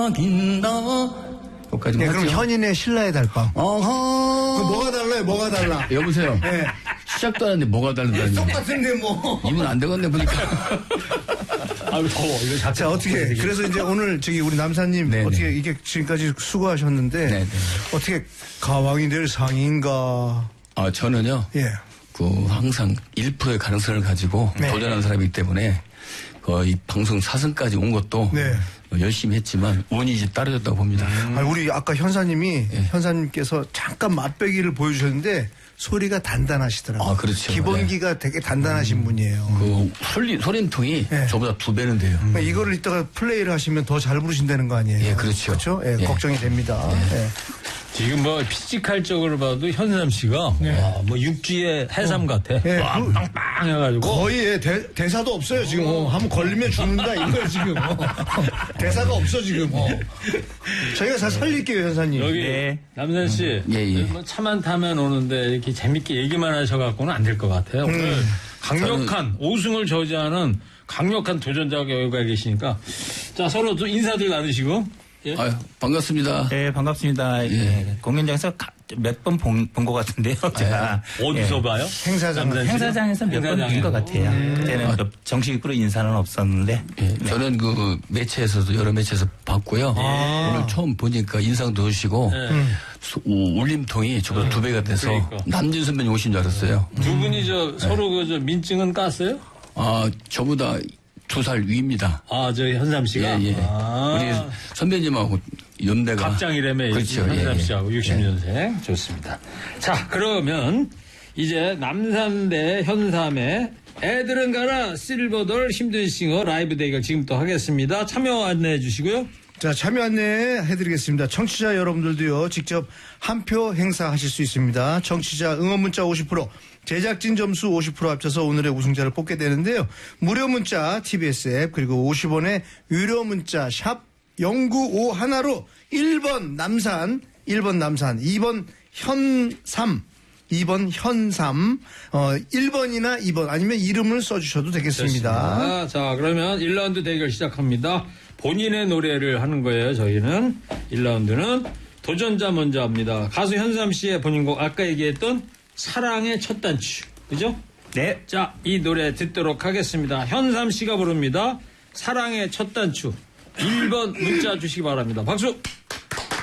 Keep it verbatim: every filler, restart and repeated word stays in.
사귄다. 여기까지 네, 맞죠? 그럼 현인의 신라의 달밤. 어허. 그 뭐가 달라요? 뭐가 달라? 여보세요. 네. 시작도 안 했는데 뭐가 다르다니. 똑같은데 뭐. 이분 안 되겠네 보니까. 아유 더워. 이거 자체. 자, 어떻게 그래서 이제 오늘 저기 우리 남사님 네네. 어떻게 이게 지금까지 수고하셨는데 네네. 어떻게 가왕이 될 상인가? 아 저는요. 예. 그 항상 일 퍼센트의 가능성을 가지고 네. 도전한 사람이기 때문에 거의 방송 사승까지 온 것도 네. 열심히 했지만 운이 이제 따라졌다고 봅니다. 아, 우리 아까 현사님이 예. 현사님께서 잠깐 맛배기를 보여주셨는데 소리가 단단하시더라고요. 아, 그렇죠. 기본기가 되게 단단하신 분이에요. 그 소리, 소림통이 네. 저보다 두 배는 돼요. 그러니까 이거를 이따가 플레이를 하시면 더 잘 부르신다는 거 아니에요? 예, 그렇죠. 그렇죠? 예, 예. 걱정이 됩니다. 예. 지금 뭐 피지컬적으로 봐도 현삼 씨가 와, 뭐 육지의 해삼 같아. 예, 와, 그- 빵빵 해가지고. 거의 예, 대, 대사도 없어요 지금. 어, 한번 걸리면 죽는다 이거예요 지금. 어. 대사가 없어 지금. 어. 저희가 잘 살릴게요 현사님. 여기 네. 남산 씨, 예, 예. 뭐 차만 타면 오는데 이렇게 재밌게 얘기만 하셔갖고는 안 될 것 같아요. 오늘 강력한 오승을 저지하는 강력한 도전자가 여기가 계시니까 자 서로 또 인사들 나누시고. 예? 아유, 반갑습니다. 네, 반갑습니다. 예. 공연장에서 몇 번 본 것 같은데요, 제가. 어디서 예. 봐요? 행사장. 남산 씨는? 행사장에서 몇 번 본 행사장에서. 것 같아요. 그때는 뭐 정식으로 인사는 없었는데. 예, 저는 그 매체에서도 여러 매체에서 봤고요. 오늘 처음 보니까 인상도 좋으시고 소- 우- 울림통이 저보다 두 배가 돼서 그러니까. 남진 선배님 오신 줄 알았어요. 두 분이 저 서로 그 저 민증은 깠어요? 아 저보다 두 살 위입니다. 아, 저 현삼 씨가. 예, 예. 아, 우리 선배님하고 연대가 갑장이라며 그렇죠. 현삼 예, 씨하고 육십 년생 좋습니다. 자, 그러면 이제 남산 대 현삼의 애들은 가라 실버돌 힘든 싱어 라이브 대결 지금부터 하겠습니다. 참여 안내해 주시고요. 자, 참여 안내 해드리겠습니다. 청취자 여러분들도요, 직접 한 표 행사하실 수 있습니다. 청취자 응원 문자 오십 퍼센트, 제작진 점수 오십 퍼센트 합쳐서 오늘의 우승자를 뽑게 되는데요. 무료 문자, 티비에스 앱, 그리고 오십 원의 유료 문자, 샵 공구오일로 일 번 남산, 일 번 남산, 이 번 현삼, 이 번 현삼, 어, 일 번이나 이 번 아니면 이름을 써주셔도 되겠습니다. 됐습니다. 자, 그러면 일 라운드 대결 시작합니다. 본인의 노래를 하는 거예요, 저희는. 일 라운드는 도전자 먼저 합니다. 가수 현삼 씨의 본인 곡, 아까 얘기했던 사랑의 첫 단추. 그죠? 네. 자, 이 노래 듣도록 하겠습니다. 현삼 씨가 부릅니다. 사랑의 첫 단추. 일 번 문자 주시기 바랍니다. 박수!